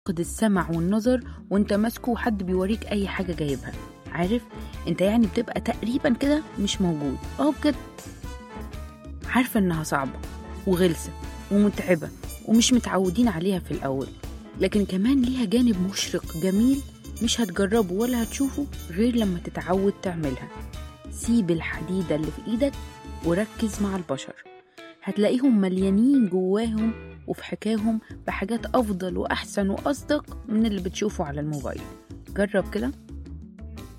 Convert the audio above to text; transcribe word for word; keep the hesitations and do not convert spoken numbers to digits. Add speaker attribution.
Speaker 1: فقد السمع والنظر وانت ماسكه وحد بيوريك اي حاجة جايبها. عارف انت يعني بتبقى تقريبا كده مش موجود. اه بجد. عارفة انها صعبة وغلسة ومتعبة ومش متعودين عليها في الاول، لكن كمان ليها جانب مشرق جميل مش هتجربه ولا هتشوفه غير لما تتعود تعملها. سيب الحديدة اللي في ايدك وركز مع البشر، هتلاقيهم مليانين جواهم وفي حكاهم بحاجات أفضل وأحسن وأصدق من اللي بتشوفه على الموبايل. جرب كده.